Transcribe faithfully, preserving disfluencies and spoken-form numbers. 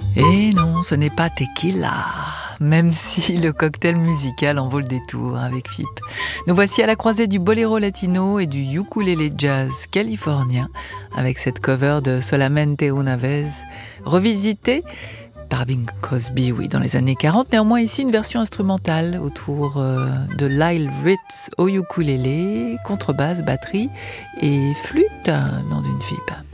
Et non, ce n'est pas tequila, même si le cocktail musical en vaut le détour avec F I P. Nous voici à la croisée du boléro latino et du ukulélé jazz californien, avec cette cover de Solamente una vez, revisitée par Bing Crosby, oui, dans les années quarante. Néanmoins, ici, une version instrumentale autour euh, de Lyle Ritz au ukulélé, contrebasse, batterie et flûte dans une F I P.